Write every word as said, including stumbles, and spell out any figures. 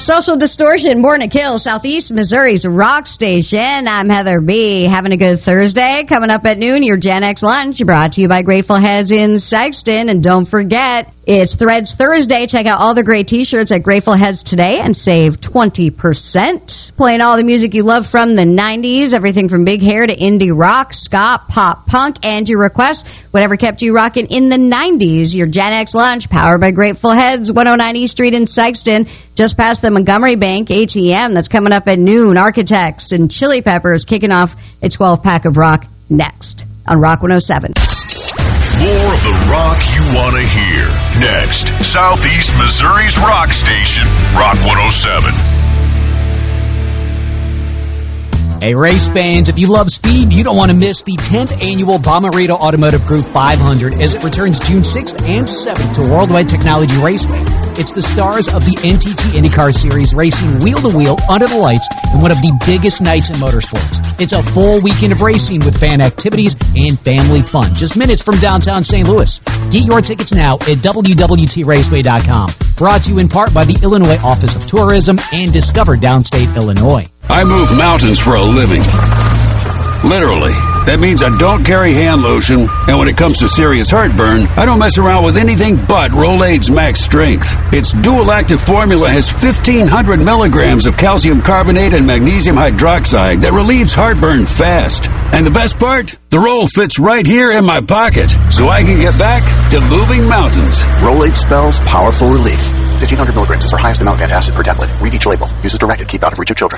Social Distortion, Born to Kill, Southeast Missouri's rock station. I'm Heather B. Having a good Thursday. Coming up at noon, your Gen X lunch brought to you by Grateful Heads in Sexton. And don't forget, it's Threads Thursday. Check out all the great t-shirts at Grateful Heads today and save twenty percent. Playing all the music you love from the nineties, everything from big hair to indie rock, ska, pop, punk, and your requests. Whatever kept you rocking in the nineties. Your Gen X lunch, powered by Grateful Heads, one oh nine East Street in Sexton, just past the Montgomery Bank A T M. That's coming up at noon. Architects and Chili Peppers kicking off a twelve-pack of rock next on Rock one oh seven. More of the rock you want to hear. Next, Southeast Missouri's rock station, Rock one oh seven. Hey, race fans, if you love speed, you don't want to miss the tenth annual Bomarito Automotive Group five hundred as it returns June sixth and seventh to Worldwide Technology Raceway. It's the stars of the N T T IndyCar Series racing wheel-to-wheel under the lights in one of the biggest nights in motorsports. It's a full weekend of racing with fan activities and family fun, just minutes from downtown Saint Louis. Get your tickets now at W W T raceway dot com. Brought to you in part by the Illinois Office of Tourism and Discover Downstate Illinois. I move mountains for a living. Literally. That means I don't carry hand lotion, and when it comes to serious heartburn, I don't mess around with anything but Rolaids Max Strength. Its dual-active formula has fifteen hundred milligrams of calcium carbonate and magnesium hydroxide that relieves heartburn fast. And the best part? The roll fits right here in my pocket, so I can get back to moving mountains. Rolaids spells powerful relief. fifteen hundred milligrams is our highest amount of antacid per tablet. Read each label. Use as directed. Keep out of reach of children.